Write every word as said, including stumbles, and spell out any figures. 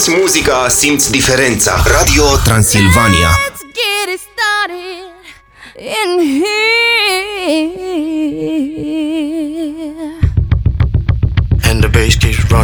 Simți muzica, simți diferența. Radio Transilvania. Let's get it started in here.